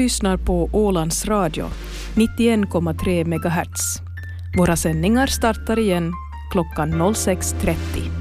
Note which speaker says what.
Speaker 1: lyssnar på Ålands Radio, 91,3 MHz. Våra sändningar startar igen klockan 06.30.